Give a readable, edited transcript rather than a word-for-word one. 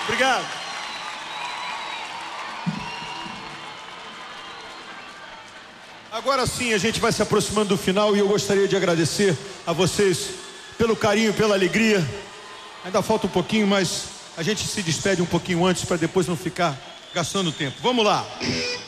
Obrigado. Agora sim, a gente vai se aproximando do final e eu gostaria de agradecer a vocês pelo carinho, pela alegria. Ainda falta um pouquinho, mas a gente se despede um pouquinho antes para depois não ficar gastando tempo. Vamos lá.